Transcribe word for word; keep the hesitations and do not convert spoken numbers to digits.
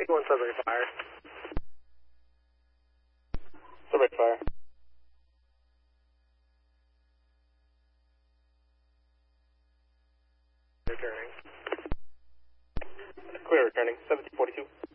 One Sudbury Fire. Sudbury Fire. Returning. Clear returning, seventeen forty-two.